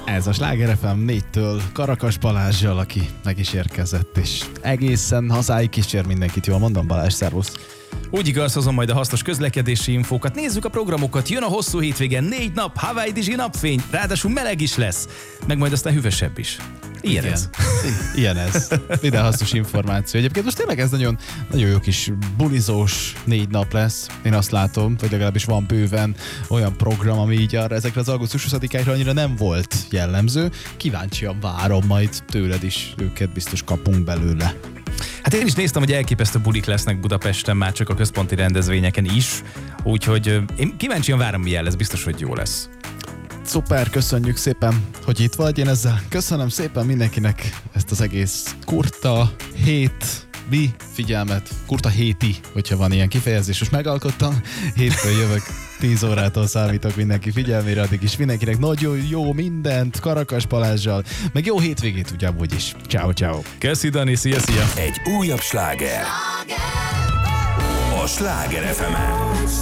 Ez a Sláger FM 4-től Karakas Balázsjal, aki meg is érkezett, és egészen hazáig kísér mindenkit. Jól mondom, Balázs, szervusz! Úgy igaz, hozom majd a hasznos közlekedési infókat. Nézzük a programokat, jön a hosszú hétvégen, 4 nap, Hawaii Dizsi napfény, ráadásul meleg is lesz, meg majd aztán hűvösebb is. Ilyen ez. Ilyen ez. Minden hasznos információ. Egyébként most tényleg ez nagyon, nagyon jó kis bulizós 4 nap lesz. Én azt látom, vagy legalábbis van bőven olyan program, ami így arra ezekre az augusztus 20-ákra annyira nem volt jellemző. Kíváncsian várom majd tőled is, őket biztos kapunk belőle. Hát én is néztem, hogy elképesztő bulik lesznek Budapesten, már csak a központi rendezvényeken is, úgyhogy én kíváncsian várom, milyen lesz, biztos, hogy jó lesz. Szuper, köszönjük szépen, hogy itt vagy. Én ezzel köszönöm szépen mindenkinek ezt az egész kurta figyelmet, kurta héti, hogyha van ilyen kifejezés, most megalkottam, hétfőn jövök, 10 órától számítok mindenki figyelmére, addig is mindenkinek nagyon jó mindent, Karakas Balázsjal, meg jó hétvégét ugye amúgy is. Ciao, ciao. Köszi, Dani, szia! Egy újabb sláger. A Sláger FM-en.